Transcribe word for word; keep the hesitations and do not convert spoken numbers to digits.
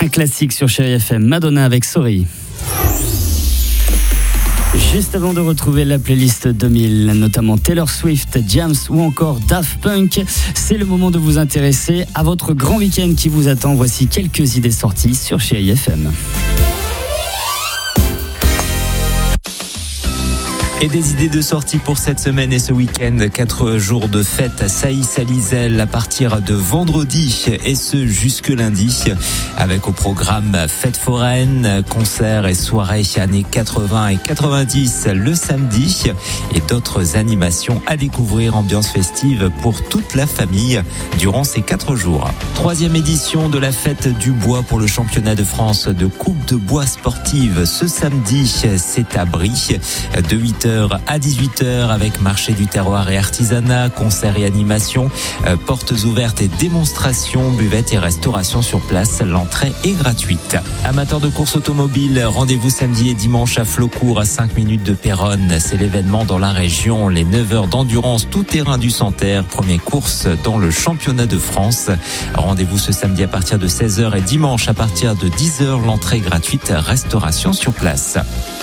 Un classique sur Chérie F M, Madonna avec Sorry. Juste avant de retrouver la playlist deux mille, notamment Taylor Swift, James ou encore Daft Punk, c'est le moment de vous intéresser à votre grand week-end qui vous attend. Voici quelques idées sorties sur Chérie F M. Et des idées de sortie pour cette semaine et ce week-end. Quatre jours de fête à Sailly-Salizelle à partir de vendredi et ce jusque lundi. Avec au programme fête foraine, concerts et soirées années quatre-vingts et quatre-vingt-dix le samedi. Et d'autres animations à découvrir, ambiance festive pour toute la famille durant ces quatre jours. Troisième édition de la fête du bois pour le championnat de France de coupe de bois sportive. Ce samedi, c'est à Brie. De huit heures à dix-huit heures avec marché du terroir et artisanat, concerts et animations, euh, portes ouvertes et démonstrations, buvettes et restauration sur place. L'entrée est gratuite. Amateurs de course automobile, rendez-vous samedi et dimanche à Flaucourt à cinq minutes de Péronne. C'est l'événement dans la région. Les neuf heures d'endurance tout terrain du Santerre. Première course dans le championnat de France. Rendez-vous ce samedi à partir de seize heures et dimanche à partir de dix heures. L'entrée gratuite, restauration sur place.